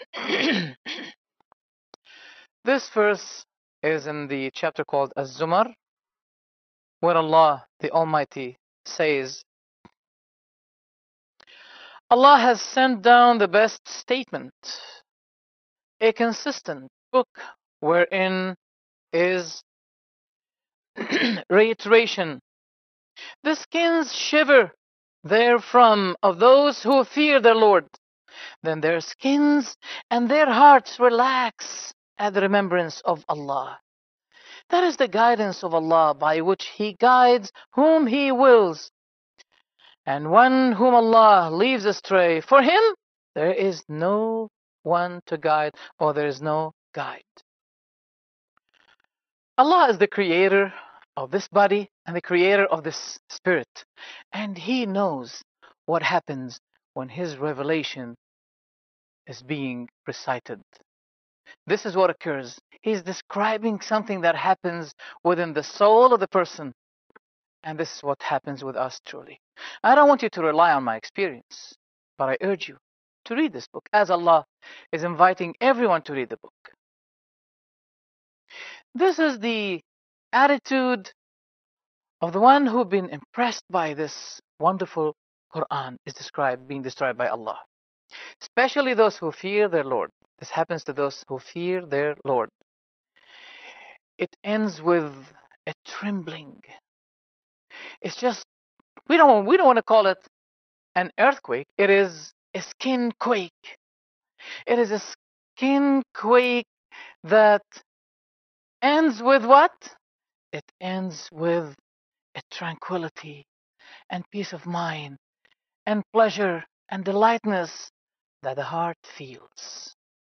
This verse is in the chapter called Az-Zumar, where Allah the Almighty says, Allah has sent down the best statement, a consistent book wherein is reiteration. The skins shiver therefrom of those who fear their Lord. Then their skins and their hearts relax at the remembrance of Allah. That is the guidance of Allah by which He guides whom He wills. And one whom Allah leaves astray, for him there is no one to guide, or there is no guide. Allah is the creator of this body and the creator of this spirit. And He knows what happens when His revelation is being recited. This is what occurs. He's describing something that happens within the soul of the person. And this is what happens with us truly. I don't want you to rely on my experience, but I urge you to read this book, as Allah is inviting everyone to read the book. This is the attitude of the one who've been impressed by this wonderful Quran is being described by Allah. Especially those who fear their Lord. This happens to those who fear their Lord. It ends with a trembling. It's just, we don't want to call it an earthquake. It is a skin quake. It is a skin quake that ends with what? It ends with a tranquility and peace of mind and pleasure and delightness that the heart feels.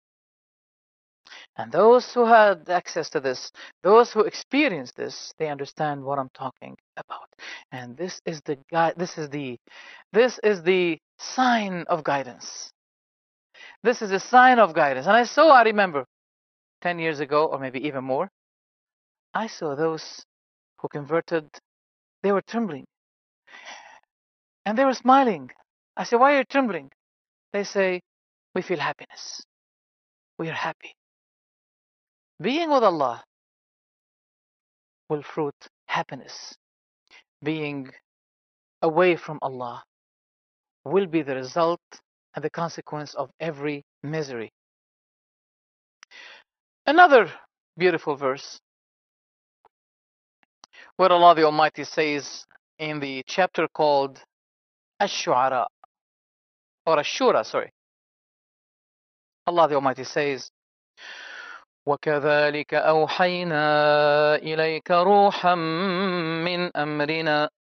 And those who had access to this, those who experience this, they understand what I'm talking about. And this is the sign of guidance. This is a sign of guidance. And I remember 10 years ago, or maybe even more, I saw those who converted, they were trembling. And they were smiling. I said, why are you trembling? They say, we feel happiness. We are happy. Being with Allah will fruit happiness. Being away from Allah will be the result and the consequence of every misery. Another beautiful verse where Allah the Almighty says in the chapter called Ash-Shu'ara, or Ash-Shura, sorry. Allah the Almighty says, وَكَذَلِكَ أَوْحَيْنَا إِلَيْكَ رُوحًا مِّنْ أَمْرِنَا